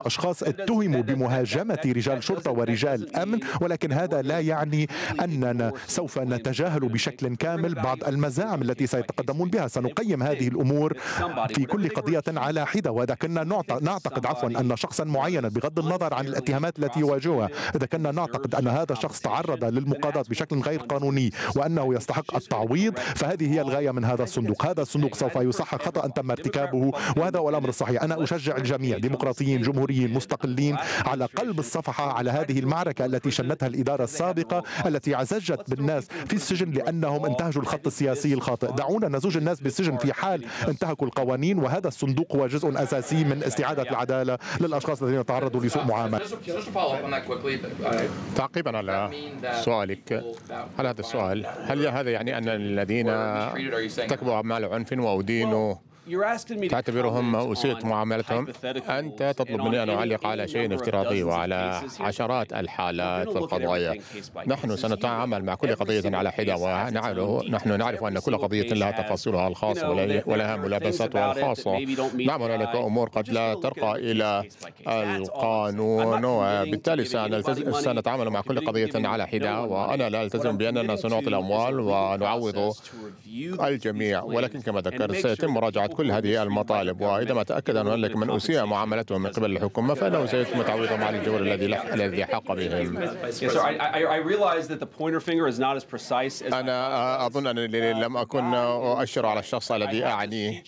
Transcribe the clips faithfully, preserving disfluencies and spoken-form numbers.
أشخاص اتهموا بمهاجمة رجال شرطة ورجال أمن، ولكن هذا لا يعني أننا سوف نتجاهل بشكل كامل بعض المزاعم التي سيتقدمون بها. سنقيم هذه الأمور في كل قضية على حدة، وإذا كنا نعتقد عفوا أن شخصا معينا بغض النظر عن الاتهامات التي يواجهها، إذا كنا نعتقد أن هذا الشخص تعرض للمقاضاة بشكل غير قانوني وأنه يستحق التعويض، فهذه هي الغاية من هذا الصندوق. هذا الصندوق سوف يصحح خطأ تم ارتكابه، وهذا هو الأمر الصحيح. أنا أشجع الجميع، ديمقراطيين، جمهوريين، مستقلين، على قلب الصفحة على هذه المعركة التي شنتها الإدارة السابقة، التي عزجت بالناس في السجن لأنهم انتهجوا الخط السياسي الخاطئ. دعونا نزوج الناس بالسجن في حال انتهكوا القوانين، وهذا الصندوق هو جزء أساسي من استعادة العدالة للأشخاص الذين تعرضوا لسوء معاملة. تعقيبا على سؤالك على هذا السؤال، هل هذا يعني أن الذين ارتكبوا أعمال عنف وأدينوا تعتبرهم أسيءت معاملتهم؟ أنت تطلب مني أن أعلق على شيء افتراضي وعلى عشرات الحالات والقضايا. نحن سنتعامل مع كل قضية على حدة، ونحن نعرف أن كل قضية لها تفاصيلها الخاصة ولها ملابساتها الخاصة. نعم، هنالك أمور قد لا ترقى إلى القانون، وبالتالي سنتعامل مع كل قضية على حدة، وأنا لا ألتزم بأننا سنعطي الأموال ونعوض الجميع، ولكن كما ذكرت سيتم مراجعة كل هذه المطالب، وإذا ما تأكد أن هنالك من أسيء معاملتهم من قبل الحكومة فإنه سيتم تعويضهم على الجور الذي الذي حق بهم. أنا أظن أنني لم أكن أؤشر على الشخص الذي أعنيه،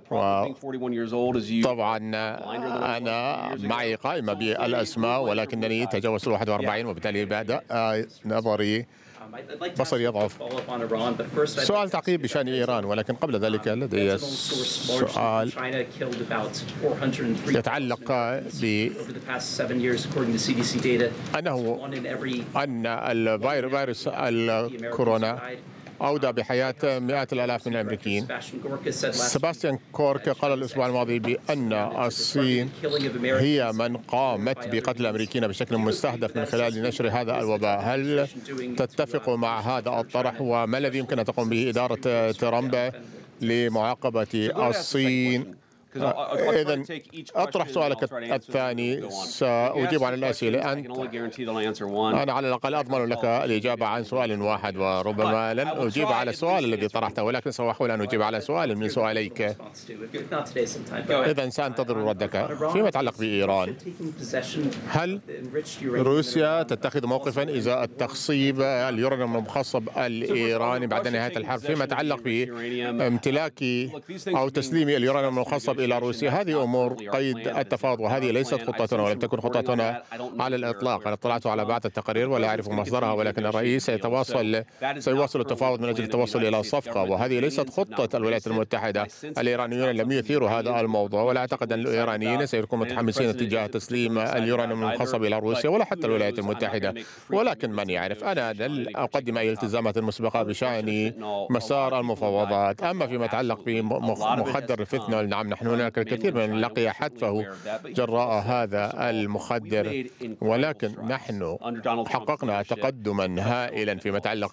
طبعا أنا معي قائمة بالأسماء ولكنني تجاوزت واحد وأربعين، وبالتالي بدأ نظري بصري يضعف. سؤال تعقيب بشأن إيران، ولكن قبل ذلك لدي سؤال يتعلق ب أنه أن الفيروس الكورونا أودى بحياة مئات الآلاف من الأمريكيين. سباستيان كورك قال الأسبوع الماضي بأن الصين هي من قامت بقتل الأمريكيين بشكل مستهدف من خلال نشر هذا الوباء. هل تتفق مع هذا الطرح، وما الذي يمكن أن تقوم به إدارة ترامب لمعاقبة الصين؟ إذا أطرح سؤالك الثاني، سأجيب عن الأسئلة. أنت أنا على الأقل أضمن لك الإجابة عن سؤال واحد، وربما لن أجيب على السؤال الذي طرحته، ولكن سأحاول أن أجيب على سؤال من سؤاليك. إذا سأنتظر ردك. فيما يتعلق بإيران، هل روسيا تتخذ موقفا إذا التخصيب اليورانيوم المخصب الإيراني بعد نهاية الحرب؟ فيما يتعلق بامتلاك أو تسليم اليورانيوم المخصب إلى روسيا، هذه أمور قيد التفاوض، وهذه ليست خطتنا ولم تكن خطتنا على الإطلاق. أنا اطلعت على بعض التقارير ولا أعرف مصدرها، ولكن الرئيس سيتواصل سيواصل التفاوض من أجل التوصل إلى صفقة، وهذه ليست خطة الولايات المتحدة. الإيرانيون لم يثيروا هذا الموضوع، ولا أعتقد أن الإيرانيين سيكونوا متحمسين تجاه تسليم اليورانيوم المخصب إلى روسيا ولا حتى الولايات المتحدة، ولكن من يعرف. أنا لن أقدم أي التزامات مسبقة بشأن مسار المفاوضات. أما فيما يتعلق بمخدر الفيثنول، نعم، نحن هناك الكثير من لقي حتفه جراء هذا المخدر، ولكن نحن حققنا تقدما هائلا فيما يتعلق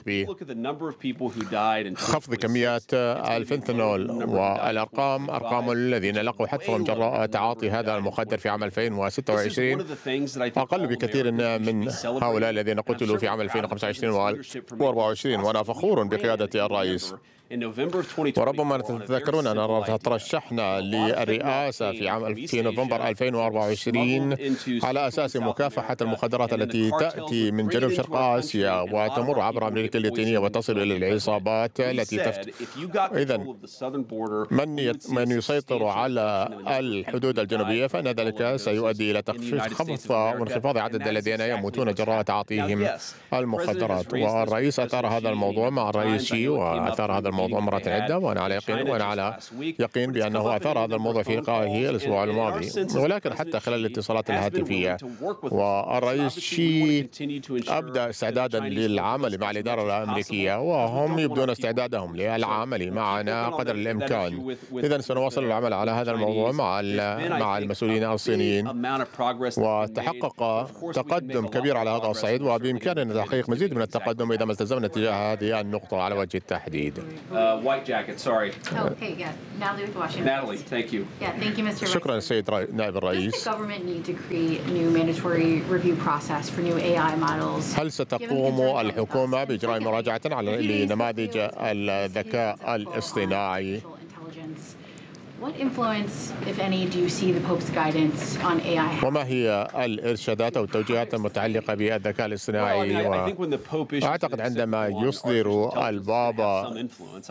بخفض كميات الفيثنول، والأرقام أرقام الذين لقوا حتفهم جراء تعاطي هذا المخدر في عام ألفين وستة وعشرين أقل بكثير من هؤلاء الذين قتلوا في عام ألفين وخمسة وعشرين وأربعة وعشرين، وأنا فخور بقيادة الرئيس. وربما تتذكرون أننا ترشحنا للرئاسة في عام في نوفمبر ألفين وأربعة وعشرين على أساس مكافحة المخدرات التي تأتي من جنوب شرق آسيا وتمر عبر أمريكا اللاتينية وتصل إلى العصابات التي تفت. إذا من يت... من يسيطر على الحدود الجنوبية فإن ذلك سيؤدي إلى تخفيض وانخفاض عدد الذين يموتون جراء تعاطيهم المخدرات. والرئيس أثار هذا الموضوع مع الرئيس شي، وأثار هذا الموضوع مرة عدة، وأنا على يقين وأنا على يقين بأنه أثار هذا الموضوع في لقائه الأسبوع الماضي. ولكن حتى خلال الاتصالات الهاتفية، والرئيس شي أبدأ استعدادا للعمل مع الإدارة الأمريكية، وهم يبدون استعدادهم للعمل معنا قدر الإمكان. إذا سنواصل العمل على هذا الموضوع مع مع المسؤولين الصينيين، وتحقق تقدم كبير على هذا الصعيد، وبإمكاننا تحقيق مزيد من التقدم إذا ما التزمنا تجاه هذه النقطة على وجه التحديد. Uh, white jacket, sorry. Oh, okay, yeah. Natalie with Washington. Natalie, thank you. Yeah, thank you, Mister شكرا سيد نائب الرئيس. Does the government need to create new mandatory review process for new A I models? هل ستقوم الحكومة بإجراء مراجعة على لنماذج الذكاء الاصطناعي؟ What influence, if any, do you see the Pope's guidance on A I? وما هي الإرشادات أو التوجيهات المتعلقة بالذكاء الاصطناعي؟ وأعتقد عندما يصدر البابا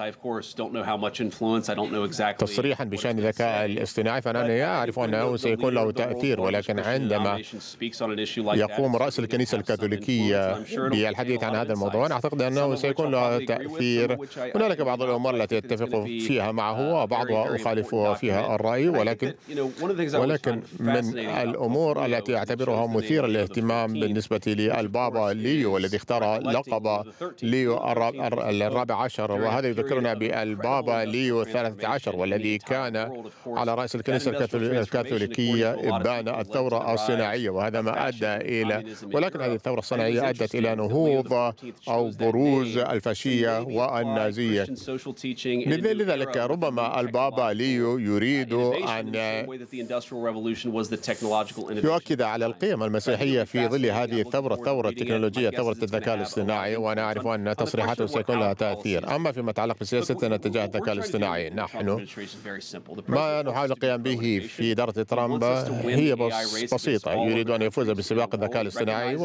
تصريحا بشأن الذكاء الاصطناعي فأنا أعرف أنه سيكون له تأثير، ولكن عندما يقوم رأس الكنيسة الكاثوليكية بالحديث عن هذا الموضوع أنا أعتقد أنه سيكون له تأثير. هنالك بعض الأمور التي أتفق فيها معه وبعضها أخالف فيها الرأي، ولكن ولكن من الأمور التي أعتبرها مثيرة للاهتمام بالنسبة للبابا ليو الذي اختار لقب ليو الرابع عشر، وهذا يذكرنا بالبابا ليو الثالث عشر والذي كان على رأس الكنيسة الكاثوليكية إبان الثورة الصناعية، وهذا ما أدى إلى ولكن هذه الثورة الصناعية أدت إلى نهوض أو بروز الفاشية والنازية. لذلك ربما البابا ليو يريد أن يؤكد على القيم المسيحية في ظل هذه الثورة الثورة التكنولوجية ثورة الذكاء الاصطناعي، وأنا أعرف أن تصريحاته سيكون لها تأثير. أما فيما يتعلق بسياستنا تجاه الذكاء الاصطناعي، نحن ما نحاول القيام به في إدارة ترامب هي بسيطة، يريد أن يفوز بسباق الذكاء الاصطناعي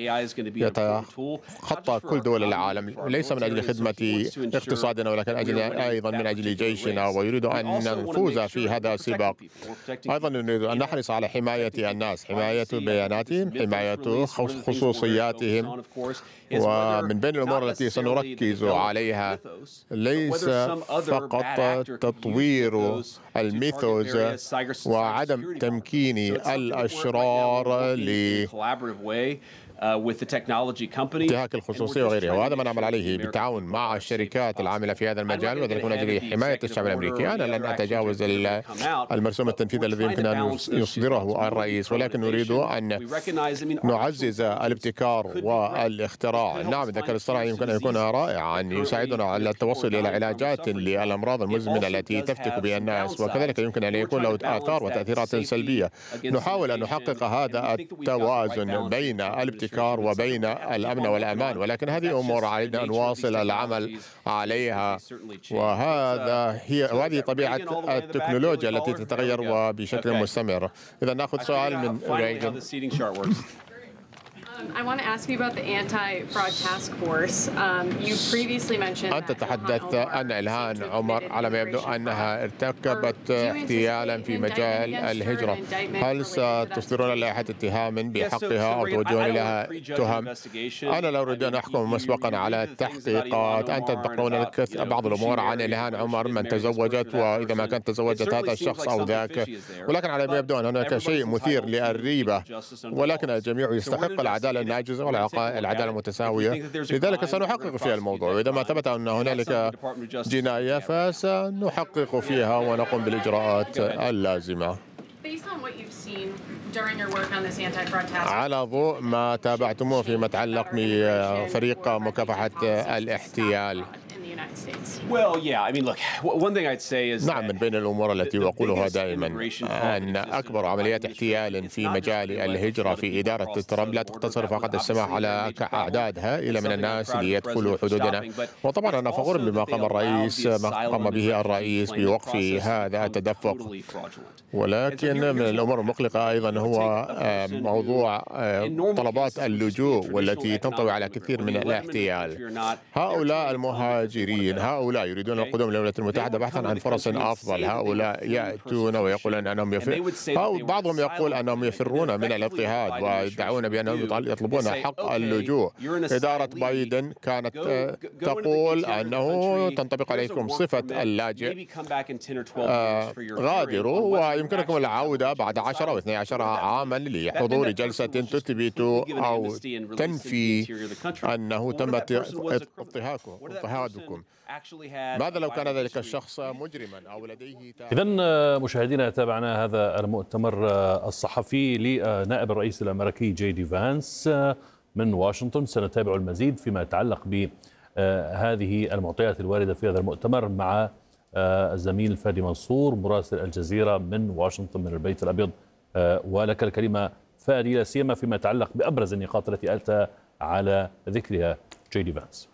ويتخطى كل دول العالم، ليس من أجل خدمة اقتصادنا ولكن أجل أيضا من أجل جيشنا، ويريد أن نفوز في هذا السباق. أيضا نريد أن نحرص على حماية الناس، حماية بياناتهم، حماية خصوصياتهم، ومن بين الأمور التي سنركز عليها ليس فقط تطوير الميثوز وعدم تمكين الأشرار ل انتهاك الخصوصية وغيرها، وهذا ما نعمل عليه بالتعاون مع الشركات العاملة في هذا المجال، وذلك من أجل حماية الشعب الأمريكي. أنا لن أتجاوز المرسوم التنفيذي الذي يمكن أن يصدره الرئيس، ولكن نريد أن نعزز الابتكار والاختراع. نعم، الذكاء الاصطناعي يمكن أن يكون رائعا، يساعدنا على التوصل إلى علاجات للأمراض المزمنة التي تفتك بها الناس، وكذلك يمكن أن يكون له آثار وتأثيرات سلبية. نحاول أن نحقق هذا التوازن بين الابتكار وبين الأمن والأمان، ولكن هذه أمور علينا أن نواصل العمل عليها، وهذا هي وهذه طبيعة التكنولوجيا التي تتغير وبشكل مستمر. إذا نأخذ سؤال من ريغن. I want to ask you about the anti-fraud task force. Um, you previously mentioned أنت تحدثت عن إلهام عمر على ما يبدو أنها ارتكبت احتيالا في مجال الهجرة. هل ستصدرون لائحة اتهام بحقها أو توجهون لها تهم؟ أنا لا أريد أن أحكم مسبقا على التحقيقات. أنت تنقلون بعض الأمور عن إلهام عمر من تزوجت وإذا ما كانت تزوجت هذا الشخص أو ذاك، ولكن على ما يبدو أن هناك شيء مثير للريبة، ولكن الجميع يستحق العدالة الناجزة والعدالة المتساوية، لذلك سنحقق فيها الموضوع، وإذا ما ثبت أن هنالك جناية فسنحقق فيها ونقوم بالإجراءات اللازمة. على ضوء ما تابعتموه فيما يتعلق بفريق مكافحة الاحتيال. نعم، من بين الأمور التي أقولها دائما أن أكبر عمليات احتيال في مجال الهجرة في إدارة ترامب لا تقتصر فقط السماح على أعداد هائلة من الناس ليدخلوا حدودنا، وطبعا أنا فخور بما قام الرئيس ما قام به الرئيس بوقف هذا التدفق، ولكن من الأمور المقلقة أيضا هو موضوع طلبات اللجوء والتي تنطوي على كثير من الاحتيال. هؤلاء المهاجرين هؤلاء يريدون القدوم للولايات المتحدة بحثا عن فرص أفضل، هؤلاء يأتون ويقولون أنهم يفر... بعضهم يقول أنهم يفرون من الاضطهاد ويدعون بأنهم يطلبون حق اللجوء. إدارة بايدن كانت تقول أنه تنطبق عليكم صفة اللاجئ، آه غادروا ويمكنكم العودة بعد عشرة أو اثني عشر عاما لحضور جلسة تثبت أو تنفي أنه تم اضطهادكم. ماذا لو كان ذلك الشخص مجرما أو لديه؟ إذن مشاهدينا، تابعنا هذا المؤتمر الصحفي لنائب الرئيس الأمريكي جي دي فانس من واشنطن. سنتابع المزيد فيما يتعلق هذه المعطيات الواردة في هذا المؤتمر مع الزميل فادي منصور مراسل الجزيرة من واشنطن من البيت الأبيض. ولك الكلمة فادي، لا سيما فيما يتعلق بأبرز النقاط التي أتى على ذكرها جي دي فانس.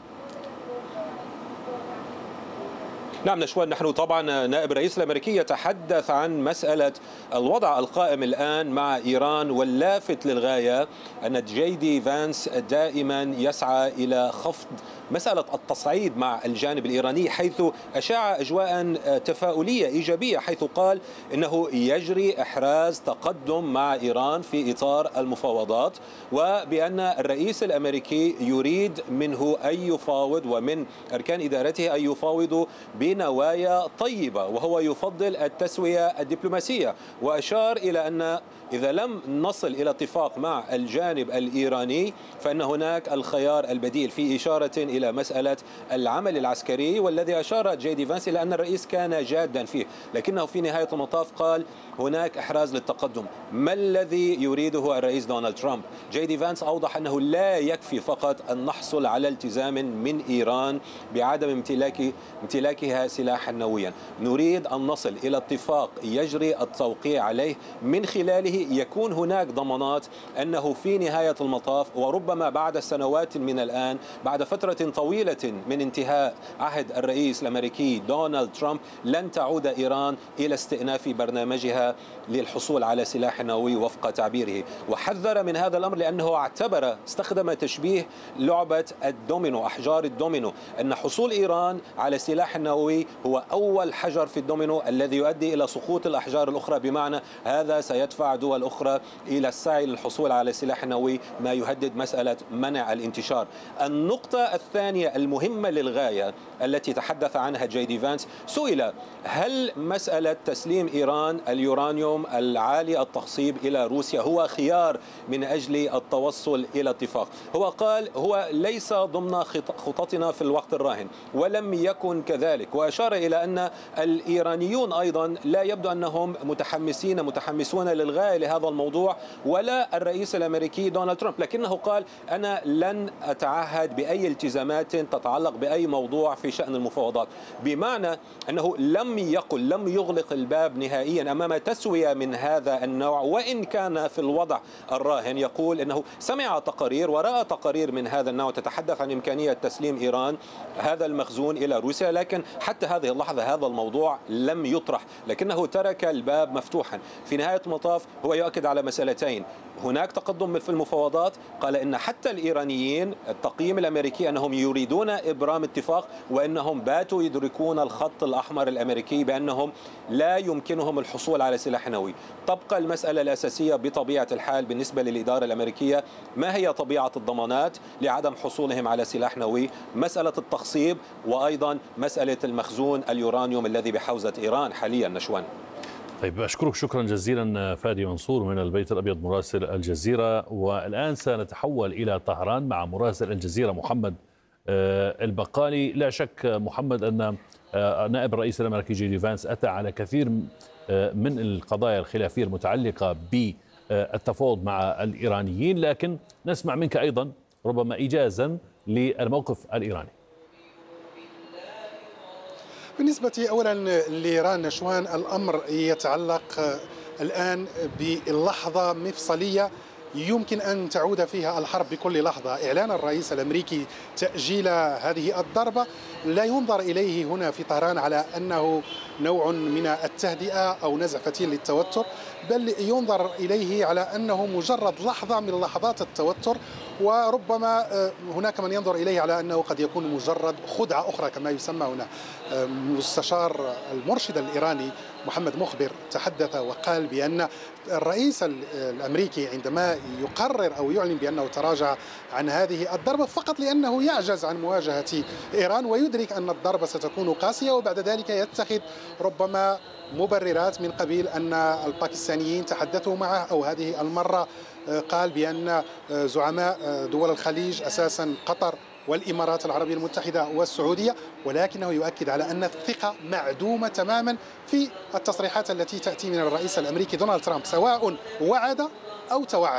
نعم نشوان، نحن طبعا نائب الرئيس الأمريكي يتحدث عن مسألة الوضع القائم الآن مع إيران، واللافت للغاية أن جي دي فانس دائما يسعى إلى خفض مسألة التصعيد مع الجانب الإيراني، حيث أشاع أجواء تفاؤلية إيجابية، حيث قال إنه يجري إحراز تقدم مع إيران في إطار المفاوضات، وبأن الرئيس الأمريكي يريد منه أن يفاوض ومن أركان إدارته أن يفاوضوا بنوايا طيبة، وهو يفضل التسوية الدبلوماسية. وأشار إلى أن إذا لم نصل إلى اتفاق مع الجانب الإيراني فإن هناك الخيار البديل، في إشارة إلى مسألة العمل العسكري، والذي أشار جي دي فانس إلى أن الرئيس كان جادا فيه، لكنه في نهاية المطاف قال هناك إحراز للتقدم. ما الذي يريده الرئيس دونالد ترامب؟ جي دي فانس أوضح أنه لا يكفي فقط أن نحصل على التزام من إيران بعدم امتلاك امتلاكها سلاحا نوويا، نريد أن نصل إلى اتفاق يجري التوقيع عليه، من خلاله يكون هناك ضمانات أنه في نهاية المطاف وربما بعد سنوات من الآن، بعد فترة طويلة من انتهاء عهد الرئيس الأمريكي دونالد ترامب، لن تعود إيران إلى استئناف برنامجها للحصول على سلاح نووي وفق تعبيره. وحذر من هذا الأمر لأنه اعتبر، استخدم تشبيه لعبة الدومينو، أحجار الدومينو، أن حصول إيران على سلاح نووي هو أول حجر في الدومينو الذي يؤدي إلى سقوط الأحجار الأخرى، بمعنى هذا سيدفع دول أخرى إلى السعي للحصول على سلاح نووي، ما يهدد مسألة منع الانتشار. النقطة الثانية المهمة للغاية التي تحدث عنها جي دي فانس، سئل هل مسألة تسليم إيران اليورانيوم العالي التخصيب إلى روسيا هو خيار من أجل التوصل إلى اتفاق؟ هو قال هو ليس ضمن خططنا في الوقت الراهن، ولم يكن كذلك. وأشار إلى أن الإيرانيون أيضا لا يبدو أنهم متحمسين متحمسون للغاية لهذا الموضوع، ولا الرئيس الأمريكي دونالد ترامب، لكنه قال أنا لن أتعهد بأي التزامات تتعلق بأي موضوع في شأن المفاوضات، بمعنى أنه لم يقل لم يغلق الباب نهائيا أمام تسوية من هذا النوع، وإن كان في الوضع الراهن يقول أنه سمع تقارير ورأى تقارير من هذا النوع تتحدث عن إمكانية تسليم إيران هذا المخزون إلى روسيا، لكن حتى هذه اللحظة هذا الموضوع لم يطرح، لكنه ترك الباب مفتوحا. في نهاية المطاف هو يؤكد على مسألتين، هناك تقدم في المفاوضات، قال إن حتى الإيرانيين التقييم الأمريكي أنهم يريدون إبرام اتفاق، وأنهم باتوا يدركون الخط الأحمر الأمريكي بأنهم لا يمكنهم الحصول على سلاح نووي. تبقى المسألة الأساسية بطبيعة الحال بالنسبة للإدارة الأمريكية، ما هي طبيعة الضمانات لعدم حصولهم على سلاح نووي، مسألة التخصيب، وأيضا مسألة المخزون اليورانيوم الذي بحوزة إيران حاليا. نشوان. طيب أشكرك شكرا جزيلا فادي منصور من البيت الأبيض مراسل الجزيرة. والآن سنتحول إلى طهران مع مراسل الجزيرة محمد البقالي. لا شك محمد أن نائب الرئيس الأمريكي جي دي فانس أتى على كثير من القضايا الخلافية المتعلقة بالتفاوض مع الإيرانيين، لكن نسمع منك أيضا ربما إيجازا للموقف الإيراني. بالنسبة أولا لإيران نشوان، الأمر يتعلق الآن باللحظة مفصلية يمكن أن تعود فيها الحرب بكل لحظة. إعلان الرئيس الأمريكي تأجيل هذه الضربة لا ينظر إليه هنا في طهران على أنه نوع من التهدئة أو نزع فتيل للتوتر، بل ينظر إليه على أنه مجرد لحظة من لحظات التوتر، وربما هناك من ينظر إليه على أنه قد يكون مجرد خدعة أخرى كما يسمى هنا. مستشار المرشد الإيراني محمد مخبر تحدث وقال بأن الرئيس الأمريكي عندما يقرر أو يعلن بأنه تراجع عن هذه الضربة فقط لأنه يعجز عن مواجهة إيران، ويدرك أن الضربة ستكون قاسية، وبعد ذلك يتخذ ربما مبررات من قبيل أن الباكستانيين تحدثوا معه، أو هذه المرة قال بأن زعماء دول الخليج أساسا قطر والإمارات العربية المتحدة والسعودية، ولكنه يؤكد على أن الثقة معدومة تماما في التصريحات التي تأتي من الرئيس الأمريكي دونالد ترامب، سواء وعد أو توعد.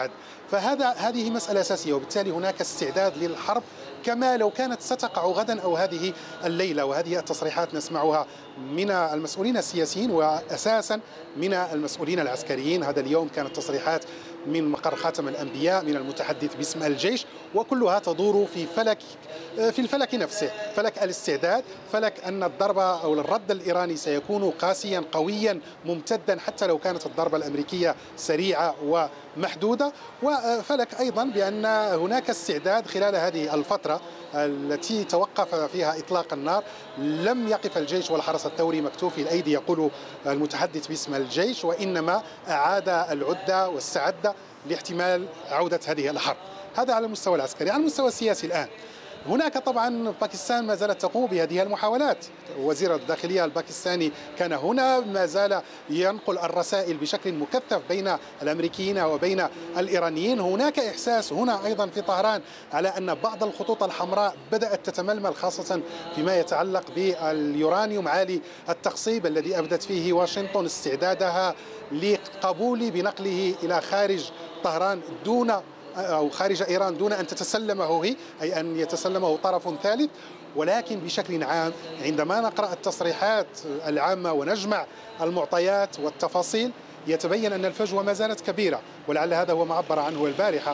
فهذا هذه مسألة أساسية، وبالتالي هناك استعداد للحرب كما لو كانت ستقع غدا أو هذه الليلة. وهذه التصريحات نسمعها من المسؤولين السياسيين وأساسا من المسؤولين العسكريين. هذا اليوم كانت تصريحات من مقر خاتم الأنبياء من المتحدث باسم الجيش، وكلها تدور في فلك في الفلك نفسه، فلك الاستعداد، فلك أن الضربة أو الرد الإيراني سيكون قاسيا قويا ممتدا حتى لو كانت الضربة الأمريكية سريعة ومحدودة، وفلك أيضا بأن هناك استعداد خلال هذه الفترة التي توقف فيها إطلاق النار. لم يقف الجيش والحرس الثوري مكتوفي الأيدي يقول المتحدث باسم الجيش، وإنما أعاد العدة واستعد لاحتمال عودة هذه الحرب. هذا على المستوى العسكري. على المستوى السياسي الآن هناك طبعا باكستان ما زالت تقوم بهذه المحاولات. وزير الداخلية الباكستاني كان هنا، ما زال ينقل الرسائل بشكل مكثف بين الأمريكيين وبين الإيرانيين. هناك إحساس هنا أيضا في طهران على أن بعض الخطوط الحمراء بدأت تتململ، خاصة فيما يتعلق باليورانيوم عالي التخصيب الذي أبدت فيه واشنطن استعدادها لقبول بنقله إلى خارج طهران دون أو خارج إيران دون أن تتسلمه هي، أي أن يتسلمه طرف ثالث. ولكن بشكل عام عندما نقرأ التصريحات العامة ونجمع المعطيات والتفاصيل يتبين أن الفجوة ما زالت كبيرة. ولعل هذا هو ما عبر عنه البارحة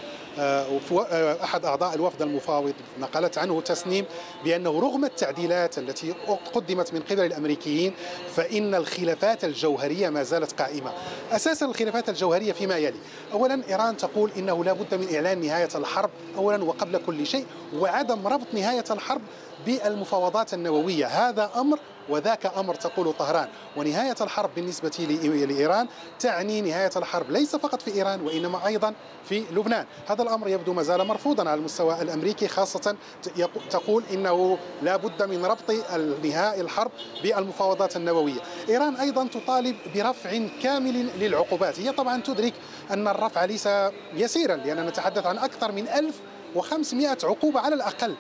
أحد أعضاء الوفد المفاوض، نقلت عنه تسنيم بأنه رغم التعديلات التي قدمت من قبل الأمريكيين فإن الخلافات الجوهرية ما زالت قائمة. أساسا الخلافات الجوهرية فيما يلي: أولا إيران تقول إنه لا بد من إعلان نهاية الحرب أولا وقبل كل شيء، وعدم ربط نهاية الحرب بالمفاوضات النووية. هذا أمر وذاك أمر تقول طهران. ونهاية الحرب بالنسبة لإيران تعني نهاية الحرب ليس فقط في إيران وإنما أيضا في لبنان. هذا الأمر يبدو ما زال مرفوضا على المستوى الأمريكي، خاصة تقول إنه لا بد من ربط نهاية الحرب بالمفاوضات النووية. إيران أيضا تطالب برفع كامل للعقوبات. هي طبعا تدرك أن الرفع ليس يسيرا، لأننا نتحدث عن أكثر من ألف وخمسمائة عقوبة على الأقل،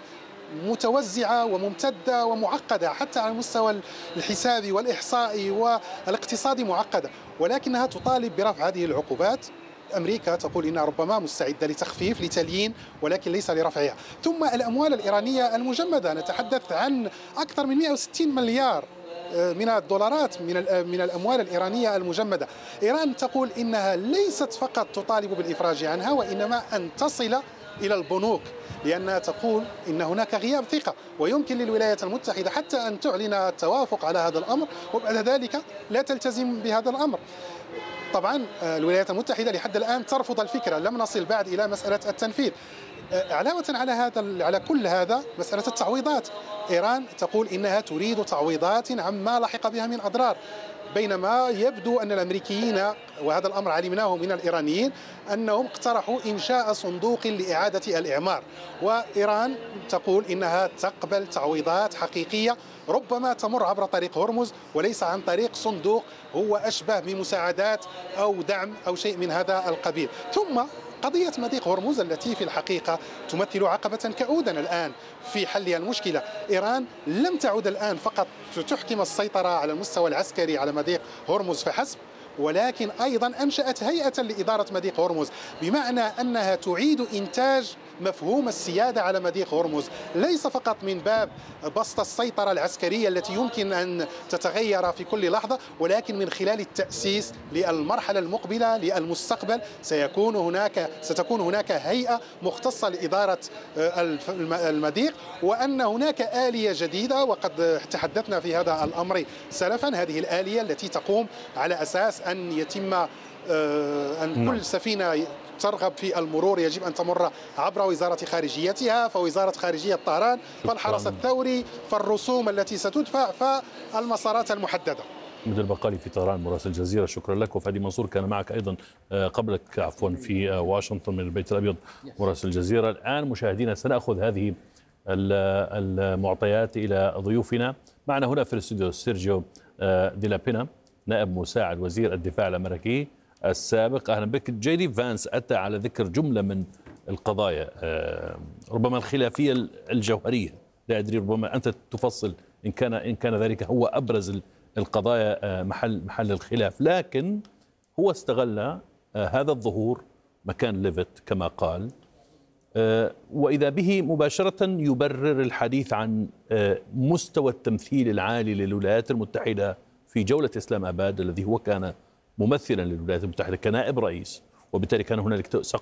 متوزعة وممتدة ومعقدة حتى على المستوى الحسابي والإحصائي والاقتصادي معقدة، ولكنها تطالب برفع هذه العقوبات. أمريكا تقول إنها ربما مستعدة لتخفيف لتليين ولكن ليس لرفعها. ثم الأموال الإيرانية المجمدة، نتحدث عن أكثر من مئة وستين مليار من الدولارات من من الأموال الإيرانية المجمدة. إيران تقول إنها ليست فقط تطالب بالإفراج عنها وإنما أن تصل إلى البنوك، لأنها تقول إن هناك غياب ثقة ويمكن للولايات المتحدة حتى أن تعلن التوافق على هذا الأمر وبعد ذلك لا تلتزم بهذا الأمر. طبعا الولايات المتحدة لحد الآن ترفض الفكرة، لم نصل بعد إلى مسألة التنفيذ. علاوة على هذا على كل هذا مسألة التعويضات، إيران تقول إنها تريد تعويضات عما لحق بها من أضرار، بينما يبدو أن الأمريكيين، وهذا الأمر علمناه من الإيرانيين، أنهم اقترحوا إنشاء صندوق لإعادة الإعمار، وإيران تقول إنها تقبل تعويضات حقيقية ربما تمر عبر طريق هرمز وليس عن طريق صندوق هو أشبه بمساعدات أو دعم أو شيء من هذا القبيل. ثم قضية مضيق هرمز التي في الحقيقة تمثل عقبة كؤودا الآن في حل المشكلة. إيران لم تعد الآن فقط تحكم السيطرة على المستوى العسكري على مضيق هرمز فحسب، ولكن أيضا أنشأت هيئة لإدارة مضيق هرمز، بمعنى أنها تعيد إنتاج مفهوم السيادة على مضيق هرمز، ليس فقط من باب بسط السيطرة العسكرية التي يمكن أن تتغير في كل لحظة، ولكن من خلال التأسيس للمرحلة المقبلة للمستقبل. سيكون هناك ستكون هناك هيئة مختصة لإدارة المضيق، وأن هناك آلية جديدة وقد تحدثنا في هذا الأمر سلفا. هذه الآلية التي تقوم على أساس أن يتم أن كل سفينة ترغب في المرور يجب أن تمر عبر وزارة خارجيتها، فوزارة خارجية طهران، فالحرس الثوري، فالرسوم التي ستدفع، فالمسارات المحددة. مدير البقالي في طهران مراسل الجزيرة، شكرا لك. وفادي منصور كان معك أيضا قبلك عفوا في واشنطن من البيت الأبيض مراسل الجزيرة. الآن مشاهدينا سنأخذ هذه المعطيات إلى ضيوفنا. معنا هنا في الاستوديو سيرجيو دي لا بينا، نائب مساعد وزير الدفاع الأمريكي السابق. أهلا بك. جي دي فانس أتى على ذكر جملة من القضايا ربما الخلافية الجوهرية، لا أدري ربما أنت تفصل إن كان إن كان ذلك هو أبرز القضايا محل محل الخلاف، لكن هو استغل هذا الظهور مكان ليفيت كما قال، وإذا به مباشرة يبرر الحديث عن مستوى التمثيل العالي للولايات المتحدة في جولة إسلام آباد، الذي هو كان ممثلا للولايات المتحدة كنائب رئيس، وبالتالي كان هنالك